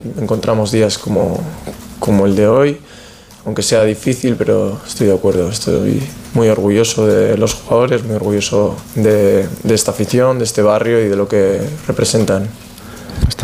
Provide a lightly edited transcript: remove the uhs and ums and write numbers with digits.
Encontramos días como el de hoy, aunque sea difícil, pero estoy de acuerdo. Estoy muy orgulloso de los jugadores, muy orgulloso de esta afición, de este barrio y de lo que representan.